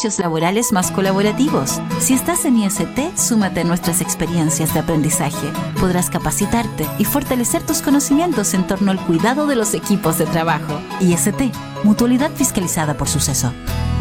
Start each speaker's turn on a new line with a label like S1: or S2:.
S1: espacios laborales más colaborativos. Si estás en IST, súmate a nuestras experiencias de aprendizaje. Podrás capacitarte y fortalecer tus conocimientos en torno al cuidado de los equipos de trabajo. IST, Mutualidad Fiscalizada por Suceso.